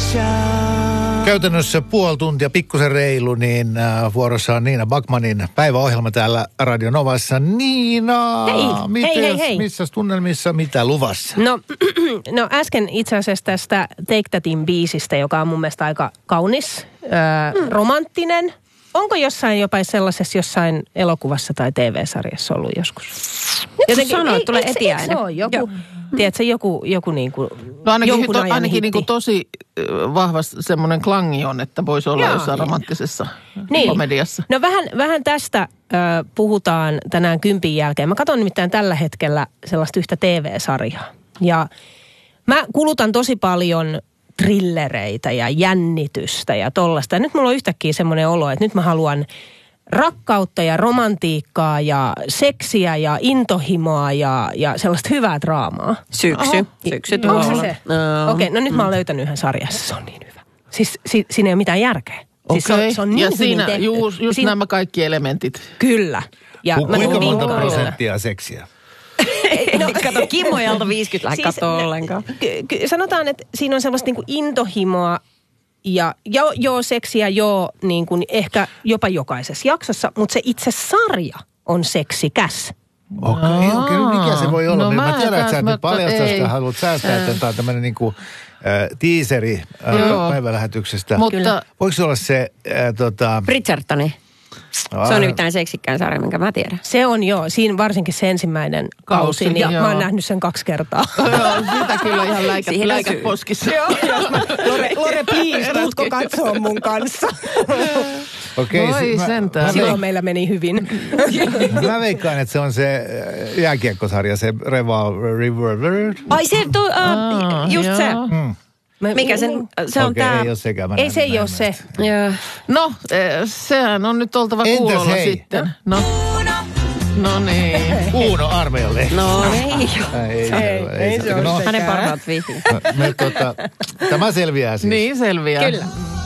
Käytännössä puoli tuntia, pikkusen reilu, niin vuorossa on Niina Backmanin päiväohjelma täällä Radio Novassa. Niina! Hei. Missä tunnelmissa, mitä luvassa? No äsken itse asiassa tästä Take Thatin biisistä, joka on mun mielestä aika kaunis, romanttinen. Onko jossain jossain elokuvassa tai TV-sarjassa ollut joskus? Jotenkin sanoit, tulee etiäinen. Se on joku, tiedätkö, joku niinku, no ainakin niinku tosi vahvasti semmoinen klangi on, että voisi olla jossain romanttisessa komediassa. No vähän tästä puhutaan tänään 10 jälkeen. Mä katson nimittäin tällä hetkellä sellaista yhtä TV-sarjaa. Ja mä kulutan tosi paljon trillereitä ja jännitystä ja tollaista. Ja nyt mulla on yhtäkkiä semmoinen olo, että nyt mä haluan rakkautta ja romantiikkaa ja seksiä ja intohimoa ja sellaista hyvää draamaa. Syksy tuolla. Onko se? Okei, no nyt mä oon löytänyt yhden sarjassa. Se on niin hyvä. Siis siinä ei ole mitään järkeä. Siis se on niin ja hyvin siinä tehty. just nämä kaikki elementit. Kyllä. Ja kuinka monta prosenttia seksiä? No, kato, Kimmojalta 50 lähde katsoa ollenkaan. Sanotaan, että siinä on sellaista niinku intohimoa ja seksiä niin kuin ehkä jopa jokaisessa jaksossa, mutta se itse sarja on seksikäs. Okei. Mikä se voi olla? No, mä tiedän, että sä et nyt paljasta sitä, haluat säästää, että tämä on tämmöinen niinku tiiseri päivälähetyksestä. Mutta voiko se olla se Bridgertoni. Se on nimittäin seksikkään sarja, minkä mä tiedän. Se on siinä varsinkin se ensimmäinen kausi, niin mä oon nähnyt sen 2 kertaa. Joo, sitä kyllä ihan läikät poskissa. Lore, please, tuutko katsoa mun kanssa? Okei, silloin meillä meni hyvin. Mä veikkaan, että se on se jääkiekkosarja, se Revolver. Ai se, just se. Mikä se on tää? Ei ole sekään. Ei se ei ole se. No, sehän on nyt oltava kuulolla sitten. No niin. Uno armeijalle. No ei se ole hänen parhaat vihjeet. Tämä selviää siis. Niin selviää. Kyllä.